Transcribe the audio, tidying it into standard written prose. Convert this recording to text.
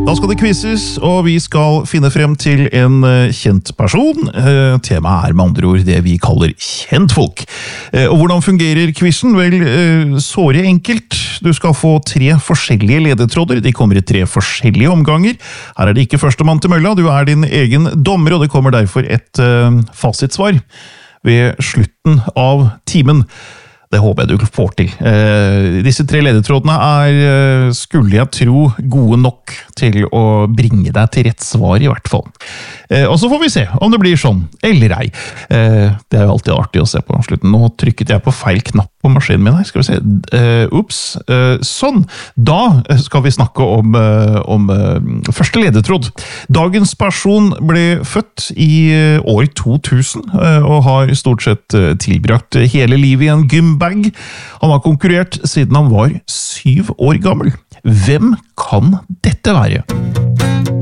Da skal det quizzes, og vi skal finne frem til en kjent person. Temaet med andre ord det vi kaller kjentfolk. Og hvordan fungerer quizen? Vel, såre enkelt. Du skal få 3 forskjellige ledetråder. De kommer i 3 forskjellige omganger. Her det ikke førstemann til mølla, du din egen dommer, og det kommer derfor et fasitsvar ved slutten av timen. Det håper jeg du får til. Disse 3 ledetrådene skulle jeg tro, gode nok til å bringe deg til rett svar i hvert fall. Og så får vi se om det blir sånn, eller ei. Det jo alltid artig å se på slutten. Nå trykket jeg på feil knapp på maskinen min her. Skal vi se. Sånn. Da skal vi snakke om første ledetråd. Dagens person ble født i år 2000, og har stort sett tilbrakt hele livet i en gymbag. Han har konkurrert siden han var 7 år gammel. Hvem kan dette være?